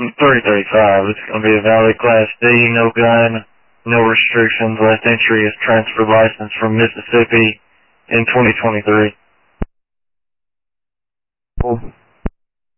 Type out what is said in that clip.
335. It's going to be a valid Class D, no gun, no restrictions. Last entry is transfer license from Mississippi in 2023. Cool.